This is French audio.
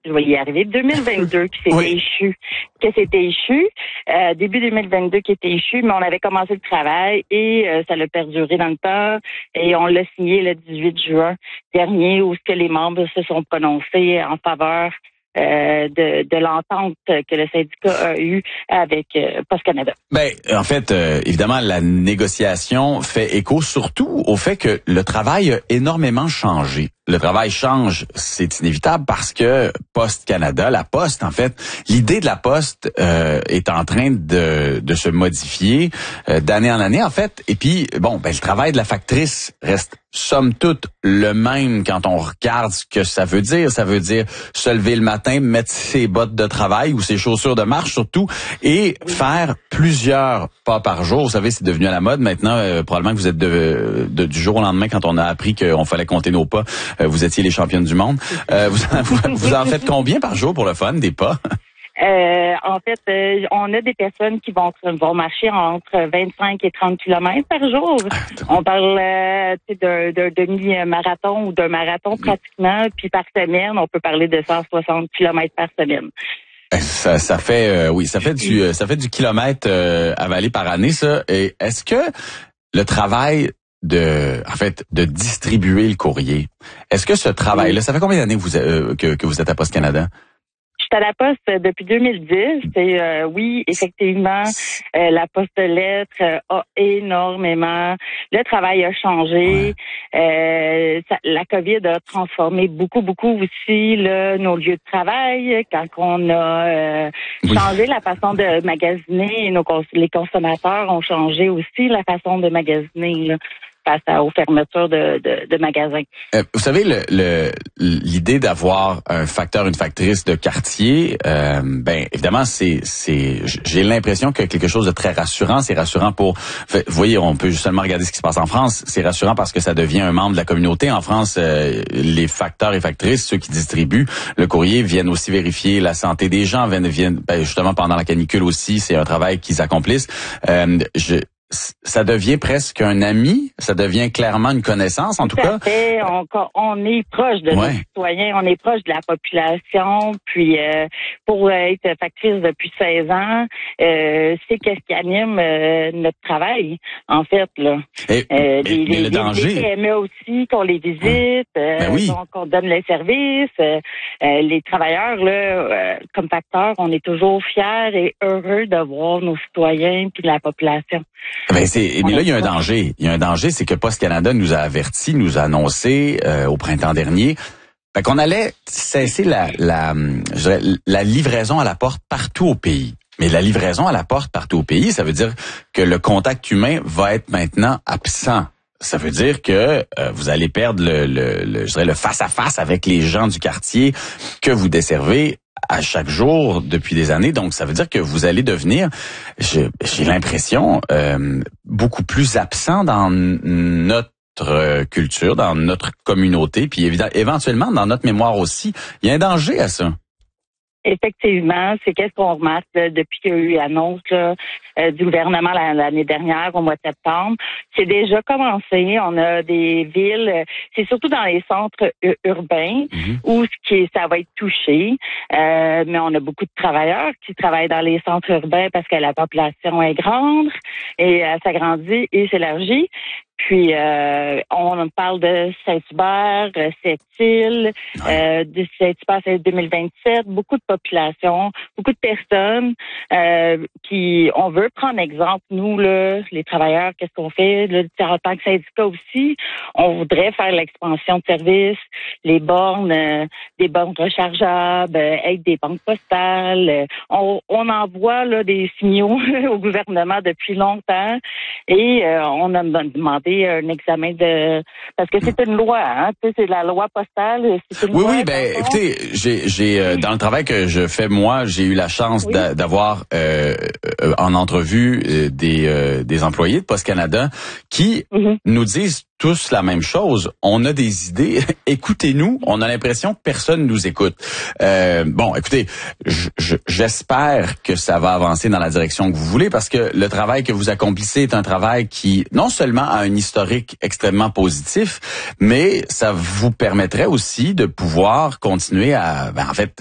je vais y arriver, 2022 qui s'était échu, début 2022 qui était échu, mais on avait commencé le travail et ça l'a perduré dans le temps et on l'a signé le 18 juin dernier où ce que les membres se sont prononcés en faveur de l'entente que le syndicat a eue avec Post Canada. Ben, en fait, évidemment, la négociation fait écho surtout au fait que le travail a énormément changé. Le travail change, c'est inévitable parce que Post Canada, la Poste, en fait, l'idée de la Poste est en train de se modifier d'année en année, en fait. Et puis, bon, ben le travail de la factrice reste somme toute le même quand on regarde ce que ça veut dire. Ça veut dire se lever le matin, mettre ses bottes de travail ou ses chaussures de marche surtout et faire plusieurs pas par jour. Vous savez, c'est devenu à la mode maintenant. Probablement que vous êtes du jour au lendemain quand on a appris qu'on fallait compter nos pas. Vous étiez les championnes du monde. Vous en faites combien par jour pour le fun, des pas? En fait, on a des personnes qui vont marcher entre 25 et 30 kilomètres par jour. On parle d'un demi-marathon ou d'un marathon pratiquement. Puis par semaine, on peut parler de 160 kilomètres par semaine. Ça fait du kilomètre avalé par année, ça. Et est-ce que le travail de distribuer le courrier, est-ce que ce travail-là, ça fait combien d'années que vous êtes à Post Canada? Je suis à la Poste depuis 2010 et oui, effectivement, la Poste lettres a énormément. Le travail a changé. Ouais. La COVID a transformé beaucoup aussi nos lieux de travail. Quand on a changé la façon de magasiner, les consommateurs ont changé aussi la façon de magasiner là, face aux fermetures de magasins. Vous savez, l'idée d'avoir un facteur, une factrice de quartier, ben évidemment, j'ai l'impression que quelque chose de très rassurant. C'est rassurant vous voyez, on peut seulement regarder ce qui se passe en France. C'est rassurant parce que ça devient un membre de la communauté. En France, les facteurs et factrices, ceux qui distribuent le courrier, viennent aussi vérifier la santé des gens, viennent justement pendant la canicule aussi. C'est un travail qu'ils accomplissent. Ça devient presque un ami, ça devient clairement une connaissance, en tout cas. Fait. On est proche de nos citoyens, on est proche de la population, puis pour être factrice depuis 16 ans, c'est qu'est-ce qui anime notre travail, en fait, là. Le danger. Les PME aussi, qu'on les visite, qu'on donne les services, les travailleurs, là, comme facteurs, on est toujours fiers et heureux de voir nos citoyens puis la population. Mais là, il y a un danger. Il y a un danger, c'est que Post Canada nous a avertis, nous a annoncé au printemps dernier qu'on allait cesser la livraison à la porte partout au pays. Mais la livraison à la porte partout au pays, ça veut dire que le contact humain va être maintenant absent. Ça veut dire que vous allez perdre le face-à-face avec les gens du quartier que vous desservez à chaque jour depuis des années. Donc, ça veut dire que vous allez devenir, j'ai l'impression, beaucoup plus absent dans notre culture, dans notre communauté, puis éventuellement dans notre mémoire aussi. Il y a un danger à ça. Effectivement, c'est qu'est-ce qu'on remarque là, depuis qu'il y a eu l'annonce du gouvernement l'année dernière, au mois de septembre. C'est déjà commencé. On a des villes, c'est surtout dans les centres urbains où ça va être touché. Mais on a beaucoup de travailleurs qui travaillent dans les centres urbains parce que la population est grande et elle s'agrandit et s'élargit. Puis, on parle de Saint-Hubert, Sept-Îles, de Saint-Hubert, c'est 2027, beaucoup de population, beaucoup de personnes qui, on veut prendre exemple, nous, là, les travailleurs, qu'est-ce qu'on fait? Là, en tant que syndicat aussi, on voudrait faire l'expansion de services, les bornes, des bornes rechargeables, être des banques postales. On envoie là, des signaux au gouvernement depuis longtemps et on a demandé un examen parce que c'est une loi, hein, tu sais, c'est la loi postale. C'est une loi, écoutez, j'ai dans le travail que je fais moi, j'ai eu la chance d'avoir en entrevue des employés de Post Canada qui nous disent tous la même chose. On a des idées. Écoutez-nous. On a l'impression que personne nous écoute. Écoutez, j'espère que ça va avancer dans la direction que vous voulez parce que le travail que vous accomplissez est un travail qui non seulement a un historique extrêmement positif, mais ça vous permettrait aussi de pouvoir continuer à,